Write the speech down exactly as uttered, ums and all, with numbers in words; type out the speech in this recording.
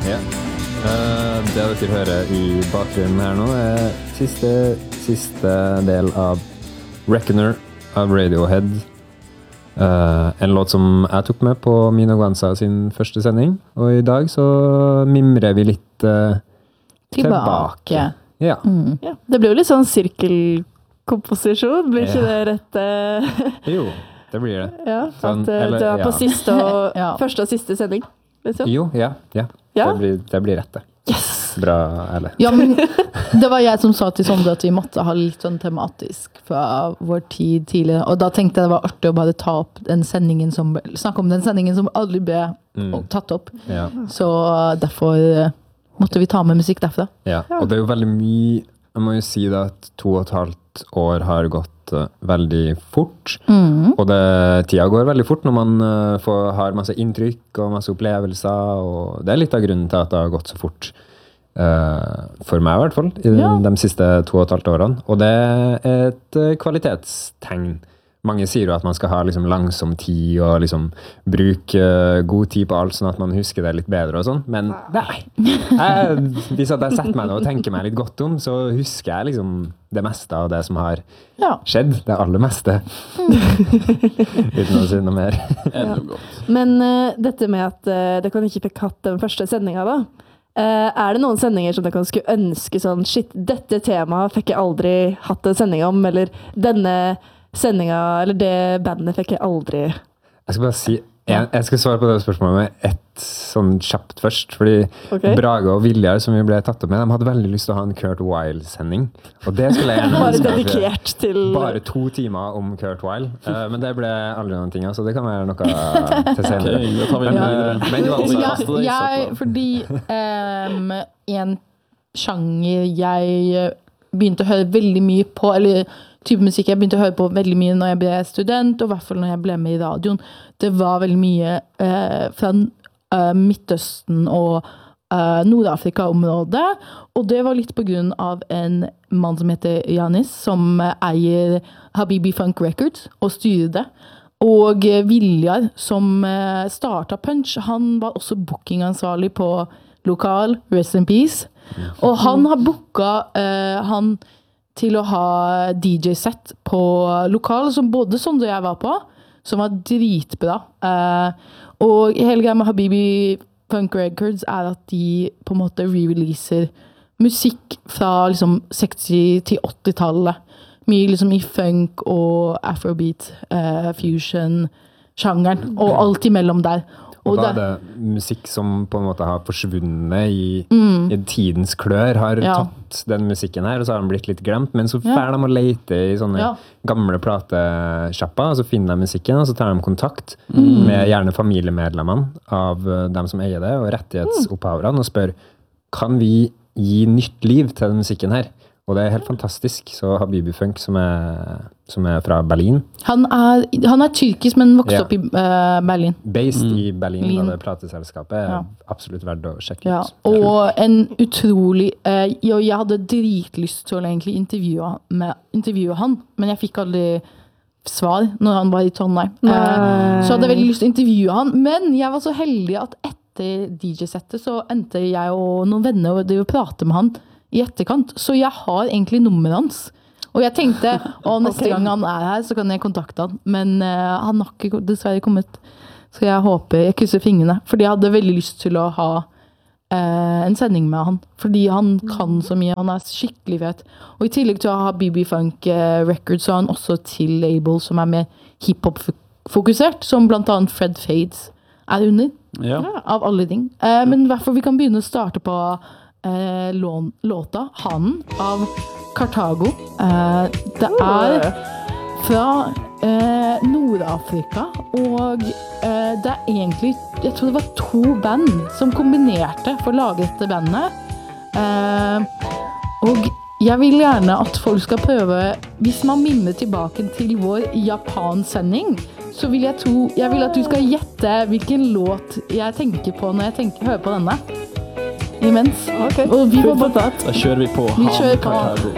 Ja. Uh, det dere hører i bakgrunnen her nå er siste, siste del av Reckoner av Radiohead. Uh, en låt som jeg tok med på Mina Guanza sin første sending. Og i dag så mimrer vi litt uh, tilbake. tilbake. Ja. Mm. Ja. Det blir jo litt sånn sirkelkomposisjon, blir ikke ja. det rett? Uh... jo, det blir det. Ja, sånn, at uh, eller, du er på ja. siste og, ja. første og siste sending. Liksom. Jo, ja. ja. ja? Det, blir, det blir rett det. Yes! Bra, eller? Ja, men det var jeg som sa til Sondre at vi måtte ha litt sånn tematisk fra vår tid tidligere. Og da tenkte jeg det var artig å bare ta opp den sendingen som, snakke om den sendingen som aldri ble mm. tatt opp. Ja. Så derfor måtte vi ta med musikk derfra. Ja, og det er jo veldig mye, jeg må jo si da at to og et halvt år har gått uh, veldig fort. Mm. Og det, tida går veldig fort når man uh, får, har masse inntrykk og masse opplevelser. Og det er litt av grunnen til at det har gått så fort. Uh, for meg i hvert fall, i ja. de siste to og et halvt årene. Og det er et uh, kvalitetstegn. Mange sier jo at man skal ha liksom, langsom tid og liksom, bruke uh, god tid på alt, sånn at man husker det litt bedre og sånn. Men nei. Jeg, hvis jeg setter meg ned og tenker meg litt godt om, så husker jeg liksom, det meste av det som har ja. skjedd. Det aller meste. Uten å si noe mer. Ja. Men uh, dette med at uh, det kan ikke fikk hatt den første sendinga da, Uh, er det noen sendinger som dere skulle ønske sånn, shit, dette temaet fikk jeg aldri hatt en sending om, eller denne sendinga, eller det bandet fikk jeg aldri... Jeg skal bare si, jeg, jeg skal svare på det spørsmålet med ett sånn kjapt først, fordi okay. Brage og Viljar, som vi ble tatt opp med, de hadde veldig lyst til å ha en Kurt Weill-sending, og det skulle jeg gjerne bare dedikert til... Bare to timer om Kurt Weill, uh, men det ble aldri noen ting, så det kan være noe til senere. Okay, da tar vi men, uh, men altså, jeg, jeg, fordi um, en sjanger jeg begynte å høre veldig mye på, eller type musikk jeg begynte å høre på veldig mye når jeg ble student, og i hvert fall når jeg ble med i radioen, det var veldig mye uh, fra uh, Midtøsten og uh, Nord-Afrika-området, og det var litt på grunn av en mann som heter Janis, som uh, eier Habibi Funk Records, og styrer det. Og uh, Viljar, som uh, startet Punch, han var også bookingansvarlig på lokal, Rest in Peace, og han har booket uh, han til å ha D J-sett på lokal, som både Sondre og jeg var på, som var dritbra. Uh, og hele greia med Habibi Funk Records er at de på en måte re-releaser musikk fra liksom seksti- til åtti-tallet. Mye liksom i funk og afrobeat, uh, fusion, sjangeren, og alt imellom der. Og, og da er det musikk som på en måte har forsvunnet i, mm. i tidens klør, har ja. tatt den musikken her, og så har den blitt litt glemt, men så fær ja. de å lete i sånne ja. gamle plateshapper, og så finner de musikken, og så tar de kontakt mm. med gjerne familiemedlemmene av dem som eier det, og rettighetsopphaverne, og spør, kan vi gi nytt liv til den musikken her? Og det er helt fantastisk. Så Habibi Funk, som er, som er fra Berlin. Han er, han er tyrkisk, men vokste ja. opp i uh, Berlin. Based mm. i Berlin, Berlin. Og det plateselskapet er ja. absolutt verdt å sjekke ja. ut. Og en utrolig... Uh, jeg hadde dritlyst til å egentlig intervjue, med, intervjue han, men jeg fikk aldri svar når han var i Trondheim. Uh, så jeg hadde veldig lyst til å intervjue han, men jeg var så heldig at etter D J-settet så endte jeg og noen venner og prate med han i etterkant, så jeg har egentlig nummeret hans. Og jeg tenkte, å neste okay. gang han er her, så kan jeg kontakte han. Men uh, han har ikke dessverre kommet. Så jeg håper, jeg krysser fingrene. Fordi jeg hadde veldig lyst til å ha uh, en sending med han. Fordi han kan så mye, han er skikkelig fet. Og i tillegg til å ha B B Funk uh, Records, så har han også til label som er mer hiphop-fokusert, som blant annet Fred Fades er under. Ja. Av alle ting. Uh, men i hvert fall vi kan begynne å starte på Eh, lån, låta Hanen av Kartago. Eh, det er fra eh, Nord-Afrika, og eh, det er egentlig, jeg tror det var to band som kombinerte for å lage dette bandet. Eh, og jeg vil gjerne at folk skal prøve, hvis man minner tilbake til vår Japan-sending, så vil jeg tro, jeg vil at du skal gjette hvilken låt jeg tenker på når jeg tenker, hører på denne. Imens. Okay. Og vi var på Da kjører vi på. Vi kjører på.